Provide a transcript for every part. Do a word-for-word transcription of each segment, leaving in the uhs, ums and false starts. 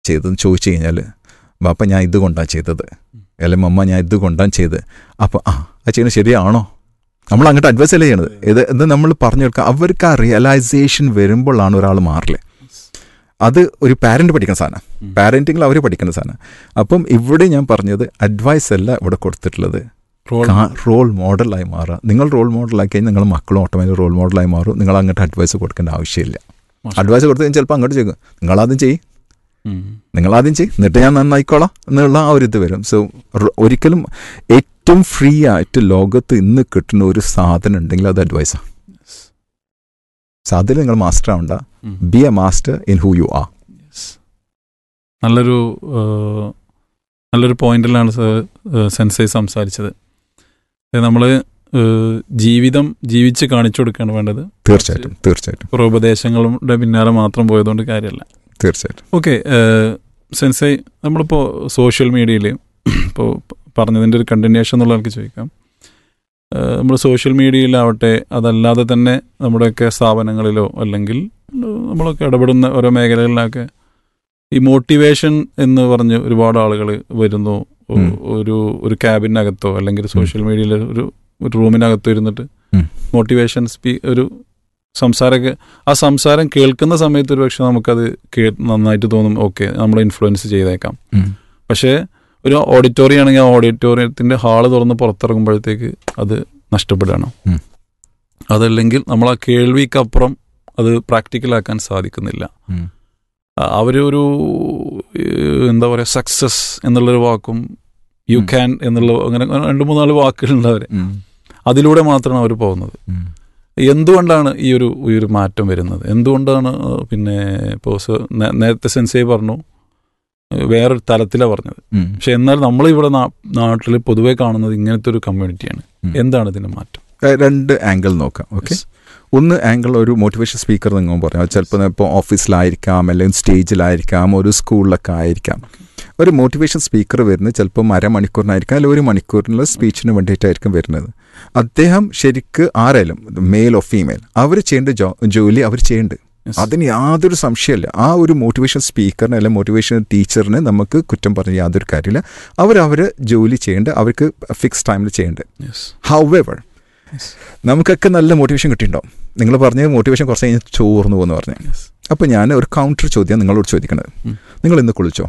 ചെയ്തതെന്ന് ചോദിച്ചു കഴിഞ്ഞാൽ ബാപ്പ ഞാൻ ഇത് കൊണ്ടാണ് ചെയ്തത്, അല്ലെങ്കിൽ മമ്മ ഞാൻ ഇത് കൊണ്ടാണ് ചെയ്തത്. അപ്പോൾ ആ അത് ചെയ്യുന്നത് ശരിയാണോ? നമ്മൾ അങ്ങോട്ട് അഡ്വൈസ് അല്ലേ ചെയ്യണത്. ഇത് ഇത് നമ്മൾ പറഞ്ഞു കൊടുക്കുക. അവർക്ക് ആ റിയലൈസേഷൻ വരുമ്പോഴാണ് ഒരാൾ മാറില്ല. അത് ഒരു പാരൻ്റ് പഠിക്കുന്ന സാധനം, പാരൻറ്റിങ്ങിൽ അവർ പഠിക്കുന്ന സാധനം. അപ്പം ഇവിടെ ഞാൻ പറഞ്ഞത് അഡ്വൈസ് അല്ല ഇവിടെ കൊടുത്തിട്ടുള്ളത്, റോൾ മോഡലായി മാറുക. നിങ്ങൾ റോൾ മോഡലാക്കി കഴിഞ്ഞാൽ നിങ്ങൾ മക്കളും ഓട്ടോമാറ്റിക് റോൾ മോഡലായി മാറും. നിങ്ങൾ അങ്ങോട്ട് അഡ്വൈസ് കൊടുക്കേണ്ട ആവശ്യമില്ല. അഡ്വൈസ് കൊടുത്തു കഴിഞ്ഞാൽ ചിലപ്പോൾ അങ്ങോട്ട് ചെയ്യും, നിങ്ങളാദ്യം ചെയ്യും നിങ്ങളാദ്യം ചെയ്യും എന്നിട്ട് ഞാൻ നന്നായിക്കോളാം എന്നുള്ള ആ ഒരു ഇത് വരും. സോ ഒരിക്കലും ഏറ്റവും ഫ്രീ ആയിട്ട് ലോകത്ത് ഇന്ന് കിട്ടുന്ന ഒരു സാധനം ഉണ്ടെങ്കിൽ അത് അഡ്വൈസാണ്. സാധ്യത നിങ്ങൾ മാസ്റ്റർ ആവണ്ട, B A master in who you are. നല്ലൊരു നല്ലൊരു പോയിന്റിലാണ് സെൻസൈ സംസാരിച്ചത്. നമ്മൾ ജീവിതം ജീവിച്ച് കാണിച്ചു കൊടുക്കുകയാണ് വേണ്ടത്. തീർച്ചയായിട്ടും തീർച്ചയായിട്ടും കുറേ ഉപദേശങ്ങളുടെ പിന്നാലെ മാത്രം പോയതുകൊണ്ട് കാര്യമല്ല. തീർച്ചയായിട്ടും. ഓക്കെ സെൻസൈ, നമ്മളിപ്പോൾ സോഷ്യൽ മീഡിയയിൽ ഇപ്പോൾ പറഞ്ഞതിൻ്റെ ഒരു കണ്ടിന്യൂഷൻ എന്നുള്ള എനിക്ക് ചോദിക്കാം. നമ്മൾ സോഷ്യൽ മീഡിയയിലാവട്ടെ അതല്ലാതെ തന്നെ നമ്മുടെയൊക്കെ സ്ഥാപനങ്ങളിലോ അല്ലെങ്കിൽ നമ്മളൊക്കെ ഇടപെടുന്ന ഓരോ മേഖലകളിലൊക്കെ ഈ മോട്ടിവേഷൻ എന്ന് പറഞ്ഞ് ഒരുപാട് ആളുകൾ വരുന്നു. ഒരു ഒരു ക്യാബിനകത്തോ അല്ലെങ്കിൽ സോഷ്യൽ മീഡിയയിൽ ഒരു ഒരു റൂമിനകത്തോ ഇരുന്നിട്ട് മോട്ടിവേഷൻ സ്പീ ഒരു സംസാരമൊക്കെ, ആ സംസാരം കേൾക്കുന്ന സമയത്ത് ഒരു പക്ഷെ നമുക്കത് കേ നന്നായിട്ട് തോന്നും, ഓക്കെ നമ്മളെ ഇൻഫ്ലുവൻസ് ചെയ്തേക്കാം. പക്ഷേ ഒരു ഓഡിറ്റോറിയം ആണെങ്കിൽ ആ ഓഡിറ്റോറിയത്തിൻ്റെ ഹാള് തുറന്ന് പുറത്തിറങ്ങുമ്പോഴത്തേക്ക് അത് നഷ്ടപ്പെടുകയാണ്. അതല്ലെങ്കിൽ നമ്മൾ ആ കേൾവിക്കപ്പുറം അത് പ്രാക്ടിക്കലാക്കാൻ സാധിക്കുന്നില്ല. അവരൊരു എന്താ പറയുക, സക്സസ് എന്നുള്ളൊരു വാക്കും യു ക്യാൻ എന്നുള്ള അങ്ങനെ രണ്ട് മൂന്നാല് വാക്കുകളുണ്ട് അവർ, അതിലൂടെ മാത്രമാണ് അവർ പോകുന്നത്. എന്തുകൊണ്ടാണ് ഈ ഒരു ഈ ഒരു മാറ്റം വരുന്നത്? എന്തുകൊണ്ടാണ്? പിന്നെ ഇപ്പോൾ നേരത്തെ സെൻസൈ പറഞ്ഞു വേറൊരു തലത്തിലാണ് പറഞ്ഞത്, പക്ഷെ എന്നാൽ നമ്മളിവിടെ നാട്ടിൽ പൊതുവെ കാണുന്നത് ഇങ്ങനത്തെ ഒരു കമ്മ്യൂണിറ്റിയാണ്. എന്താണ് ഇതിൻ്റെ മാറ്റം? രണ്ട് ആംഗിൾ നോക്കാം. ഓക്കെ, ഒന്ന് ആംഗിൾ ഒരു മോട്ടിവേഷൻ സ്പീക്കർ നിങ്ങൾ പറയാം, ചിലപ്പോൾ ഇപ്പോൾ ഓഫീസിലായിരിക്കാം അല്ലെങ്കിൽ സ്റ്റേജിലായിരിക്കാം ഒരു സ്കൂളിലൊക്കെ ആയിരിക്കാം. ഒരു മോട്ടിവേഷൻ സ്പീക്കർ വരുന്നത് ചിലപ്പോൾ അരമണിക്കൂറിനായിരിക്കാം അല്ലെങ്കിൽ ഒരു മണിക്കൂറിനുള്ള സ്പീച്ചിന് വേണ്ടിയിട്ടായിരിക്കും വരുന്നത്. അദ്ദേഹം ശരിക്ക് ആരായാലും മെയിൽ ഓർ ഫീമെയിൽ അവർ ചെയ്യേണ്ട ജോ ജോലി അവർ ചെയ്യേണ്ടത്, അതിന് യാതൊരു സംശയമില്ല. ആ ഒരു മോട്ടിവേഷൻ സ്പീക്കറിനെ അല്ലെങ്കിൽ മോട്ടിവേഷൻ ടീച്ചറിനെ നമുക്ക് കുറ്റം പറഞ്ഞ യാതൊരു കാര്യമില്ല. അവരവർ ജോലി ചെയ്യേണ്ടത്, അവർക്ക് ഫിക്സ് ടൈമിൽ ചെയ്യേണ്ടത്. ഹൗവെവർ നമുക്കൊക്കെ നല്ല മോട്ടിവേഷൻ കിട്ടിയിട്ടുണ്ടാവും. നിങ്ങൾ പറഞ്ഞ മോട്ടിവേഷൻ കുറച്ച് കഴിഞ്ഞ് ചോർന്നു പോകുന്നു പറഞ്ഞു. അപ്പോൾ ഞാൻ ഒരു കൗണ്ടർ ചോദ്യം നിങ്ങളോട് ചോദിക്കണത്, നിങ്ങൾ ഇന്ന് കുളിച്ചോ?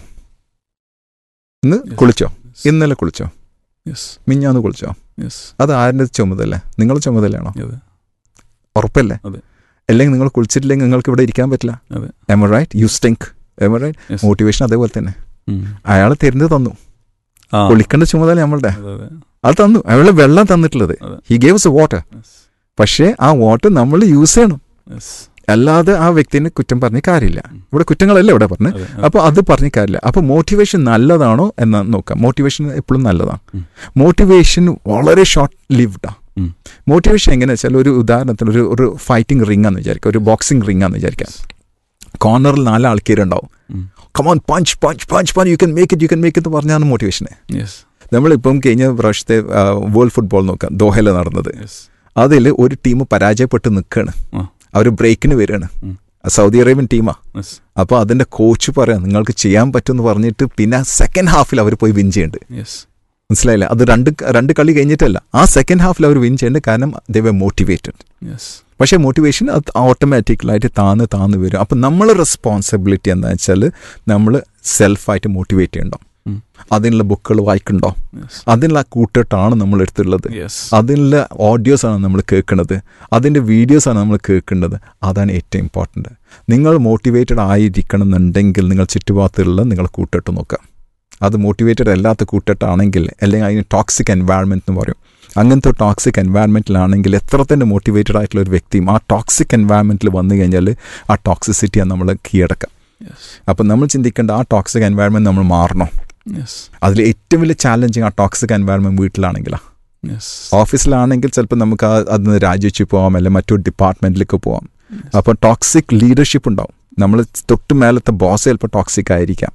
ഇന്ന് കുളിച്ചോ? ഇന്നലെ കുളിച്ചോ? മിഞ്ഞാന്ന് കുളിച്ചോ? അത് ആരുടെ ചുമതല? നിങ്ങളുടെ ചുമതലയാണോ? ഉറപ്പല്ലേ? അല്ലെങ്കിൽ നിങ്ങൾ കുളിച്ചിട്ടില്ലെങ്കിൽ നിങ്ങൾക്ക് ഇവിടെ ഇരിക്കാൻ പറ്റില്ല. am I right? You stink. am I right? Motivation അതേപോലെ തന്നെ. അയാൾ തരുന്നത് തന്നു, കുളിക്കേണ്ട ചുമതല നമ്മളുടെ, അത് തന്നു. അയാളെ വെള്ളം തന്നിട്ടുള്ളത്, ഹി ഗേവ് us വാട്ടർ. പക്ഷേ ആ വാട്ടർ നമ്മൾ യൂസ് ചെയ്യണം, അല്ലാതെ ആ വ്യക്തിനെ കുറ്റം പറഞ്ഞ കാര്യമില്ല. ഇവിടെ കുറ്റങ്ങളല്ല ഇവിടെ പറഞ്ഞ്. അപ്പോൾ അത് പറഞ്ഞ കാര്യമില്ല. അപ്പോൾ മോട്ടിവേഷൻ നല്ലതാണോ എന്ന് നോക്കാം. മോട്ടിവേഷൻ എപ്പോഴും നല്ലതാണ്. മോട്ടിവേഷൻ വളരെ ഷോർട്ട് ലിവ്ഡാണ്. മോട്ടിവേഷൻ എങ്ങനെയാ വെച്ചാൽ, ഒരു ഉദാഹരണത്തിന് ഒരു ഒരു ഫൈറ്റിംഗ് റിംഗ് ആണെന്ന് വിചാരിക്കാം, ഒരു ബോക്സിംഗ് റിംഗ് ആണെന്ന് വിചാരിക്കാം. കോർണറിൽ നാല് ആൾക്കാരുണ്ടാവും. Come on punch punch punch punch you can make it you can make it പറഞ്ഞാണ് മോട്ടിവേഷന്. നമ്മളിപ്പം കഴിഞ്ഞ പ്രാവശ്യത്തെ വേൾഡ് ഫുട്ബോൾ നോക്കാം, ദോഹയിൽ നടന്നത്. അതിൽ ഒരു ടീം പരാജയപ്പെട്ട് നിൽക്കുകയാണ്, അവർ ബ്രേക്കിന് വരികയാണ്. Saudi Arabian ടീമാ. അപ്പോൾ അതിൻ്റെ കോച്ച് പറയാം നിങ്ങൾക്ക് ചെയ്യാൻ പറ്റുമെന്ന് പറഞ്ഞിട്ട് പിന്നെ സെക്കൻഡ് ഹാഫിൽ അവർ പോയി വിൻ ചെയ്യുന്നുണ്ട്. മനസ്സിലായില്ല? അത് രണ്ട് രണ്ട് കളി കഴിഞ്ഞിട്ടല്ല, ആ സെക്കൻഡ് ഹാഫിൽ അവർ വിൻ ചെയ്യുന്നുണ്ട്. കാരണം ദേ വർ മോട്ടിവേറ്റഡ്. പക്ഷേ മോട്ടിവേഷൻ അത് ഓട്ടോമാറ്റിക്കലായിട്ട് താന്ന് താന്ന് വരും. അപ്പം നമ്മളെ റെസ്പോൺസിബിലിറ്റി എന്താ വെച്ചാൽ നമ്മൾ സെൽഫായിട്ട് മോട്ടിവേറ്റ് ചെയ്യണം. അതിനുള്ള ബുക്കുകൾ വായിക്കണ്ടോ, അതിനുള്ള കൂട്ടിട്ടാണ് നമ്മൾ എടുത്തുള്ളത്, അതിനുള്ള ഓഡിയോസാണ് നമ്മൾ കേൾക്കുന്നത്, അതിൻ്റെ വീഡിയോസാണ് നമ്മൾ കേൾക്കേണ്ടത്. അതാണ് ഏറ്റവും ഇമ്പോർട്ടൻ്റ്. നിങ്ങൾ മോട്ടിവേറ്റഡ് ആയിരിക്കണം എന്നുണ്ടെങ്കിൽ നിങ്ങൾ ചുറ്റുപാടത്തുള്ള നിങ്ങൾ കൂട്ടിട്ട് നോക്കുക. അത് മോട്ടിവേറ്റഡ് അല്ലാത്ത കൂട്ടിട്ടാണെങ്കിൽ, അല്ലെങ്കിൽ അതിന് ടോക്സിക് എൻവയറൺമെൻറ്റ് എന്ന് പറയും. അങ്ങനത്തെ ടോക്സിക് എൻവയറൺമെൻറ്റിലാണെങ്കിൽ എത്ര തന്നെ മോട്ടിവേറ്റഡ് ആയിട്ടുള്ള ഒരു വ്യക്തിയും ആ ടോക്സിക് എൻവയറൺമെൻറ്റിൽ വന്നു കഴിഞ്ഞാൽ ആ ടോക്സിസിറ്റിയാണ് നമ്മൾ കീഴടക്കാം. അപ്പം നമ്മൾ ചിന്തിക്കേണ്ട ആ ടോക്സിക് എൻവയറൺമെൻറ്റ് നമ്മൾ മാറണം. അതിൽ ഏറ്റവും വലിയ ചാലഞ്ചിങ് ആ ടോക്സിക് എൻവയറൺമെൻറ്റ് വീട്ടിലാണെങ്കിലാണ്. ഓഫീസിലാണെങ്കിൽ ചിലപ്പോൾ നമുക്ക് അതിന് രാജിവെച്ച് പോകാം, അല്ലെങ്കിൽ മറ്റൊരു ഡിപ്പാർട്ട്മെൻറ്റിലേക്ക് പോകാം. അപ്പോൾ ടോക്സിക് ലീഡർഷിപ്പ് ഉണ്ടാവും. നമ്മൾ തൊട്ട് മേലത്തെ ബോസ് ചിലപ്പോൾ ടോക്സിക് ആയിരിക്കാം.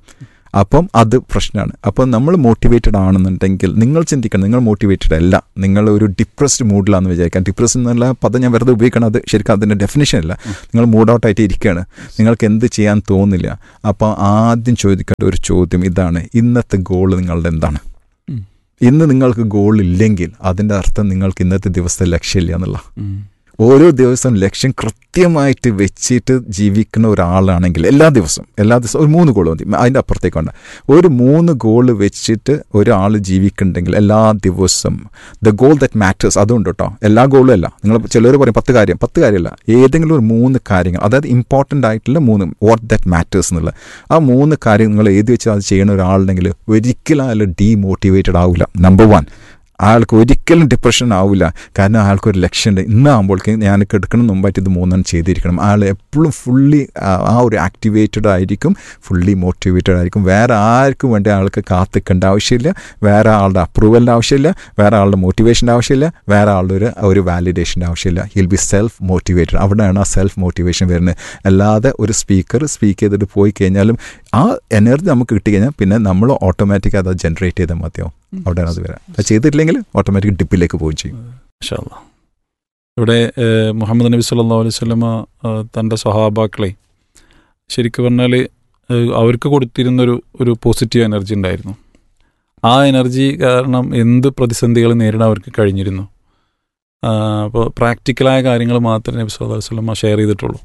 അപ്പം അത് പ്രശ്നമാണ്. അപ്പം നമ്മൾ മോട്ടിവേറ്റഡ് ആണെന്നുണ്ടെങ്കിൽ നിങ്ങൾ ചിന്തിക്കണം, നിങ്ങൾ മോട്ടിവേറ്റഡ് അല്ല, നിങ്ങൾ ഒരു ഡിപ്രസ്ഡ് മൂഡിലാണെന്ന് വിചാരിക്കാം. ഡിപ്രസ്ഡ് എന്നുള്ള പദം ഞാൻ വെറുതെ ഉപയോഗിക്കണം, അത് ശരിക്കും അതിൻ്റെ ഡെഫിനിഷൻ അല്ല. നിങ്ങൾ മൂഡ് ഔട്ടായിട്ട് ഇരിക്കുകയാണ്, നിങ്ങൾക്ക് എന്ത് ചെയ്യാൻ തോന്നില്ല. അപ്പോൾ ആദ്യം ചോദിക്കേണ്ട ഒരു ചോദ്യം ഇതാണ്, ഇന്നത്തെ ഗോൾ നിങ്ങളുടെ എന്താണ്? ഇന്ന് നിങ്ങൾക്ക് ഗോൾ ഇല്ലെങ്കിൽ അതിൻ്റെ അർത്ഥം നിങ്ങൾക്ക് ഇന്നത്തെ ദിവസത്തെ ലക്ഷ്യമില്ല എന്നുള്ള. ഓരോ ദിവസവും ലക്ഷ്യം കൃത്യമായിട്ട് വെച്ചിട്ട് ജീവിക്കുന്ന ഒരാളാണെങ്കിൽ എല്ലാ ദിവസവും എല്ലാ ദിവസവും ഒരു മൂന്ന് ഗോൾ മതി, അതിൻ്റെ അപ്പുറത്തേക്ക് വേണ്ട. ഒരു മൂന്ന് ഗോൾ വെച്ചിട്ട് ഒരാൾ ജീവിക്കുന്നുണ്ടെങ്കിൽ എല്ലാ ദിവസവും ദ ഗോൾ ദറ്റ് മാറ്റേഴ്സ്, അതുകൊണ്ട് കേട്ടോ, എല്ലാ ഗോളും അല്ല. നിങ്ങൾ ചിലർ പറയും പത്ത് കാര്യം, പത്ത് കാര്യമല്ല, ഏതെങ്കിലും ഒരു മൂന്ന് കാര്യങ്ങൾ, അതായത് ഇമ്പോർട്ടൻ്റ് ആയിട്ടുള്ള മൂന്ന്, വാട്ട് ദറ്റ് മാറ്റേഴ്സ് എന്നുള്ള ആ മൂന്ന് കാര്യം നിങ്ങൾ എഴുതി വെച്ച് അത് ചെയ്യുന്ന ഒരാളുണ്ടെങ്കിൽ ഒരിക്കലും അയാൾ ഡീമോട്ടിവേറ്റഡ് ആവില്ല. നമ്പർ വൺ, അയാൾക്ക് ഒരിക്കലും ഡിപ്രഷൻ ആവില്ല. കാരണം അയാൾക്കൊരു ലക്ഷ്യമുണ്ട്, ഇന്നാകുമ്പോഴേക്ക് ഞാൻ എടുക്കണം മുമ്പായിട്ട് ഇത് മൂന്നെണ്ണം ചെയ്തിരിക്കണം. അയാൾ എപ്പോഴും ഫുള്ളി ആ ഒരു ആക്ടിവേറ്റഡ് ആയിരിക്കും, ഫുള്ളി മോട്ടിവേറ്റഡ് ആയിരിക്കും. വേറെ ആർക്കും വേണ്ടി അയാൾക്ക് കാത്തിക്കേണ്ട ആവശ്യമില്ല, വേറെ ആളുടെ അപ്രൂവലിൻ്റെ ആവശ്യമില്ല, വേറെ ആളുടെ മോട്ടിവേഷൻ്റെ ആവശ്യമില്ല, വേറെ ആളുടെ ഒരു ഒരു വാലിഡേഷൻ്റെ ആവശ്യമില്ല. Hill be self motivated. അവിടെയാണ് ആ സെൽഫ് മോട്ടിവേഷൻ വരുന്നത്. അല്ലാതെ ഒരു സ്പീക്കർ സ്പീക്ക് ചെയ്തിട്ട് പോയി കഴിഞ്ഞാലും ആ എനർജി നമുക്ക് കിട്ടിക്കഴിഞ്ഞാൽ പിന്നെ നമ്മൾ ഓട്ടോമാറ്റിക് അത് ജനറേറ്റ് ചെയ്താൽ മതിയാവും. അവിടെയാണ് അത് വരാം. അത് ചെയ്തിട്ടില്ലെങ്കിൽ ഓട്ടോമാറ്റിക് ഡിപ്പിലേക്ക് പോവുകയും ചെയ്യും. മാഷാ അല്ലാഹ്. ഇവിടെ മുഹമ്മദ് നബി സല്ലല്ലാഹു അലൈഹി വസല്ലമ തൻ്റെ സ്വഹാബാക്കളെ ശരിക്കും പറഞ്ഞാൽ അവർക്ക് കൊടുത്തിരുന്നൊരു ഒരു പോസിറ്റീവ് എനർജി ഉണ്ടായിരുന്നു. ആ എനർജി കാരണം എന്ത് പ്രതിസന്ധികൾ നേരിടാൻ അവർക്ക് കഴിഞ്ഞിരുന്നു. അപ്പോൾ പ്രാക്ടിക്കലായ കാര്യങ്ങൾ മാത്രമേ നബി സല്ലല്ലാഹു അലൈഹി വസല്ലമ ഷെയർ ചെയ്തിട്ടുള്ളൂ.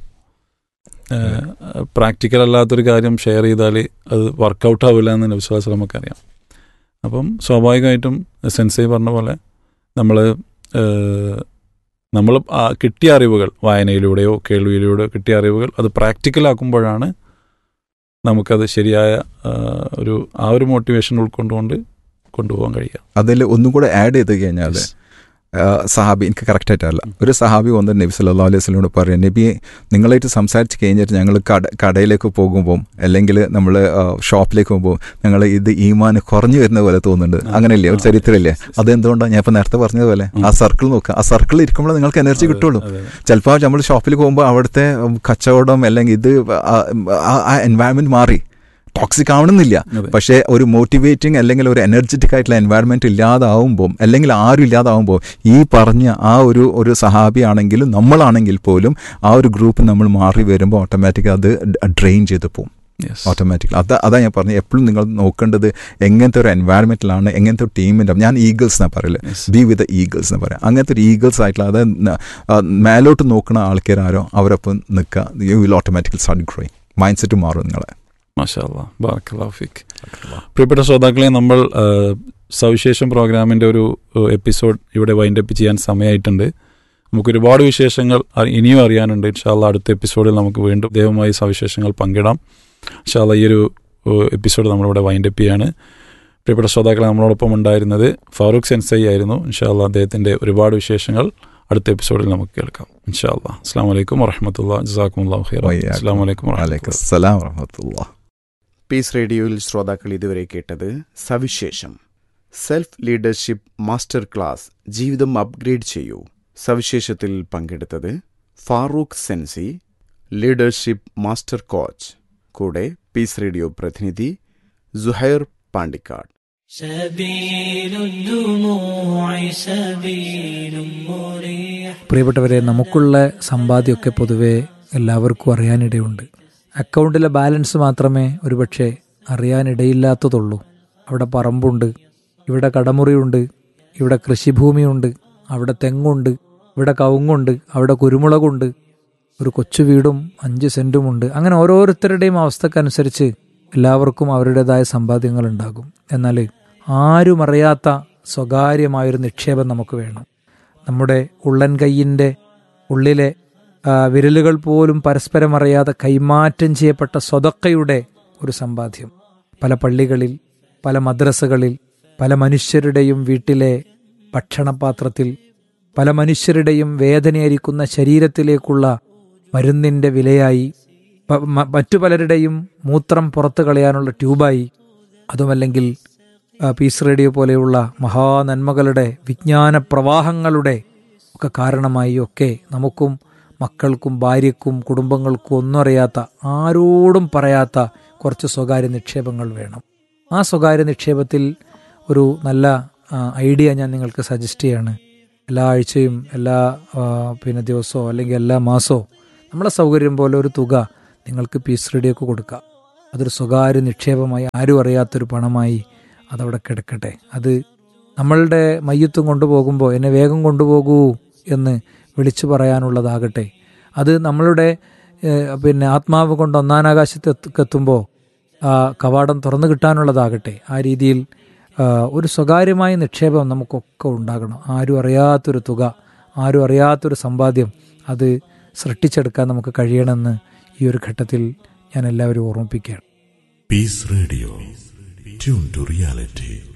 പ്രാക്ടിക്കൽ അല്ലാത്തൊരു കാര്യം ഷെയർ ചെയ്താൽ അത് വർക്കൗട്ട് ആവില്ല എന്ന് നബി സല്ലല്ലാഹു അലൈഹി വസല്ലമക്ക് അറിയാം. അപ്പം സ്വാഭാവികമായിട്ടും സെൻസൈ പറഞ്ഞ പോലെ നമ്മൾ നമ്മൾ കിട്ടിയ അറിവുകൾ വായനയിലൂടെയോ കേൾവിയിലൂടെയോ കിട്ടിയ അറിവുകൾ അത് പ്രാക്ടിക്കലാക്കുമ്പോഴാണ് നമുക്കത് ശരിയായ ഒരു ആ ഒരു മോട്ടിവേഷൻ ഉൾക്കൊണ്ടുകൊണ്ട് കൊണ്ടുപോകാൻ കഴിയുക. അതിൽ ഒന്നും കൂടെ ആഡ് ചെയ്ത് കഴിഞ്ഞാൽ സഹാബി, എനിക്ക് കറക്റ്റായിട്ടല്ല, ഒരു സഹാബി വന്നിട്ട് നബി സല്ലല്ലാഹു അലൈഹി വസല്ലമയോട് പറയും, നബി നിങ്ങളായിട്ട് സംസാരിച്ച് കഴിഞ്ഞിട്ട് ഞങ്ങൾ കട കടയിലേക്ക് പോകുമ്പോൾ അല്ലെങ്കിൽ നമ്മൾ ഷോപ്പിലേക്ക് പോകുമ്പോൾ ഞങ്ങൾ ഇത് ഈമാൻ കുറഞ്ഞു വരുന്ന പോലെ തോന്നുന്നുണ്ട്. അങ്ങനെയല്ലേ ഒരു ചരിത്രമില്ലേ? അതെന്തുകൊണ്ടാണ്? ഞാൻ ഇപ്പം നേരത്തെ പറഞ്ഞതുപോലെ ആ സർക്കിൾ നോക്കുക, ആ സർക്കിളിൽ ഇരിക്കുമ്പോൾ നിങ്ങൾക്ക് എനർജി കിട്ടുള്ളൂ. ചിലപ്പോൾ നമ്മൾ ഷോപ്പിൽ പോകുമ്പോൾ അവിടുത്തെ കച്ചവടം അല്ലെങ്കിൽ ഇത് ആ എൻവയൺമെൻറ്റ് മാറി ടോക്സിക് ആവണമെന്നില്ല, പക്ഷേ ഒരു മോട്ടിവേറ്റിംഗ് അല്ലെങ്കിൽ ഒരു എനർജറ്റിക് ആയിട്ടുള്ള എൻവയൺമെൻറ്റ് ഇല്ലാതാവുമ്പോൾ അല്ലെങ്കിൽ ആരും ഇല്ലാതാവുമ്പോൾ ഈ പറഞ്ഞ ആ ഒരു ഒരു സഹാബി ആണെങ്കിലും നമ്മളാണെങ്കിൽ പോലും ആ ഒരു ഗ്രൂപ്പ് നമ്മൾ മാറി വരുമ്പോൾ ഓട്ടോമാറ്റിക് അത് ഡ്രെയിൻ ചെയ്ത് പോകും ഓട്ടോമാറ്റിക്കലി. അത് അതാ ഞാൻ പറഞ്ഞത്, എപ്പോഴും നിങ്ങൾ നോക്കേണ്ടത് എങ്ങനത്തെ ഒരു എൻവയൺമെൻറ്റിലാണ്, എങ്ങനത്തെ ഒരു ടീമിൻ്റെ. ഞാൻ ഈഗിൾസ് എന്നാണ് പറയല്, ബി വിത്ത് ഈഗിൾസ് എന്ന് പറയാം. അങ്ങനത്തെ ഒരു ഈഗിൾസ് ആയിട്ടുള്ള അതായത് മേലോട്ട് നോക്കുന്ന ആൾക്കാരോ അവരൊപ്പം നിൽക്കുക, you will automatically start growing. Mind set മാറും നിങ്ങളെ. മാഷാ അല്ലാഹ്, ബാറക്കല്ലാഹു ഫീക്ക്. പ്രിയപ്പെട്ട ശ്രോതാക്കളെ, നമ്മൾ സവിശേഷം പ്രോഗ്രാമിൻ്റെ ഒരു എപ്പിസോഡ് ഇവിടെ വൈൻഡപ്പ് ചെയ്യാൻ സമയമായിട്ടുണ്ട്. നമുക്ക് ഒരുപാട് വിശേഷങ്ങൾ ഇനിയും അറിയാനുണ്ട്. ഇൻഷാ അല്ലാഹ് അടുത്ത എപ്പിസോഡിൽ നമുക്ക് വീണ്ടും ദൈവമായി സവിശേഷങ്ങൾ പങ്കിടാം. ഇൻഷാ അല്ലാഹ് ഈ ഒരു എപ്പിസോഡ് നമ്മളിവിടെ വൈൻഡപ്പ് ചെയ്യാണ്. പ്രിയപ്പെട്ട ശ്രോതാക്കളെ, നമ്മളോടൊപ്പം ഉണ്ടായിരുന്നത് ഫാറൂഖ് സെൻസൈ ആയിരുന്നു. ഇൻഷാ അല്ലാഹ് അദ്ദേഹത്തിൻ്റെ ഒരുപാട് വിശേഷങ്ങൾ അടുത്ത എപ്പിസോഡിൽ നമുക്ക് കേൾക്കാം. ഇൻഷാ അല്ലാഹ്. അസ്സലാമു അലൈക്കും വറഹ്മത്തുള്ളാഹി. ജസാക്കുമുല്ലാഹു ഖൈറൻ. അസ്സലാമു അലൈക്കും വറഹ്മത്തുള്ളാഹി. പീസ് റേഡിയോയിൽ ശ്രോതാക്കൾ ഇതുവരെ കേട്ടത് സവിശേഷം, സെൽഫ് ലീഡർഷിപ്പ് മാസ്റ്റർ ക്ലാസ്, ജീവിതം അപ്ഗ്രേഡ് ചെയ്യൂ. സവിശേഷത്തിൽ പങ്കെടുത്തത് ഫാറൂഖ് സെൻസി, ലീഡർഷിപ്പ് മാസ്റ്റർ കോച്ച്. കൂടെ പീസ് റേഡിയോ പ്രതിനിധി സുഹൈർ പാണ്ടിക്കാട്. പ്രിയപ്പെട്ടവരെ, നമുക്കുള്ള സമ്പാദ്യമൊക്കെ പൊതുവെ എല്ലാവർക്കും അറിയാനിടയുണ്ട്. അക്കൗണ്ടിലെ ബാലൻസ് മാത്രമേ ഒരുപക്ഷെ അറിയാനിടയില്ലാത്തതുള്ളൂ. അവിടെ പറമ്പുണ്ട്, ഇവിടെ കടമുറിയുണ്ട്, ഇവിടെ കൃഷിഭൂമിയുണ്ട്, അവിടെ തെങ്ങുണ്ട്, ഇവിടെ കവുങ്ങുണ്ട്, അവിടെ കുരുമുളകുണ്ട്, ഒരു കൊച്ചു വീടും അഞ്ച് സെൻറ്റുമുണ്ട്. അങ്ങനെ ഓരോരുത്തരുടെയും അവസ്ഥക്കനുസരിച്ച് എല്ലാവർക്കും അവരുടേതായ സമ്പാദ്യങ്ങൾ ഉണ്ടാകും. എന്നാൽ ആരും അറിയാത്ത സ്വകാര്യമായൊരു നിക്ഷേപം നമുക്ക് വേണം. നമ്മുടെ ഉള്ളൻ കൈയിൻ്റെ ഉള്ളിലെ വിരലുകൾ പോലും പരസ്പരം അറിയാതെ കൈമാറ്റം ചെയ്യപ്പെട്ട സ്വതക്കയുടെ ഒരു സമ്പാദ്യം. പല പള്ളികളിൽ, പല മദ്രസകളിൽ, പല മനുഷ്യരുടെയും വീട്ടിലെ ഭക്ഷണപാത്രത്തിൽ, പല മനുഷ്യരുടെയും വേദനയായിരിക്കുന്ന ശരീരത്തിലേക്കുള്ള മരുന്നിൻ്റെ വിലയായി, മറ്റു പലരുടെയും മൂത്രം പുറത്തു കളയാനുള്ള ട്യൂബായി, അതുമല്ലെങ്കിൽ പീസ് റേഡിയോ പോലെയുള്ള മഹാനന്മകളുടെ വിജ്ഞാന പ്രവാഹങ്ങളുടെ ഒക്കെ കാരണമായി ഒക്കെ നമുക്കും മക്കൾക്കും ഭാര്യയ്ക്കും കുടുംബങ്ങൾക്കും ഒന്നും അറിയാത്ത, ആരോടും പറയാത്ത കുറച്ച് സ്വകാര്യ നിക്ഷേപങ്ങൾ വേണം. ആ സ്വകാര്യ നിക്ഷേപത്തിൽ ഒരു നല്ല ഐഡിയ ഞാൻ നിങ്ങൾക്ക് സജസ്റ്റ് ചെയ്യാണ്. എല്ലാ ആഴ്ചയും എല്ലാ പിന്നെ ദിവസമോ അല്ലെങ്കിൽ എല്ലാ മാസമോ നമ്മളെ സൗകര്യം പോലെ ഒരു തുക നിങ്ങൾക്ക് പീസ് റേഡിയോക്ക് കൊടുക്കുക. അതൊരു സ്വകാര്യ നിക്ഷേപമായി, ആരും അറിയാത്തൊരു പണമായി അതവിടെ കിടക്കട്ടെ. അത് നമ്മളുടെ മയ്യത്തും കൊണ്ടുപോകുമ്പോൾ എന്നെ വേഗം കൊണ്ടുപോകൂ എന്ന് വിളിച്ചു പറയാനുള്ളതാകട്ടെ. അത് നമ്മളുടെ പിന്നെ ആത്മാവ് കൊണ്ട് ഒന്നാനാകാശത്തെത്തുമ്പോൾ ആ കവാടം തുറന്നു കിട്ടാനുള്ളതാകട്ടെ. ആ രീതിയിൽ ഒരു സ്വകാര്യമായ നിക്ഷേപം നമുക്കൊക്കെ ഉണ്ടാകണം. ആരും അറിയാത്തൊരു തുക, ആരും അറിയാത്തൊരു സമ്പാദ്യം അത് സൃഷ്ടിച്ചെടുക്കാൻ നമുക്ക് കഴിയണമെന്ന് ഈ ഒരു ഘട്ടത്തിൽ ഞാൻ എല്ലാവരും ഓർമ്മിപ്പിക്കുകയാണ്. Piece radio, tune to reality.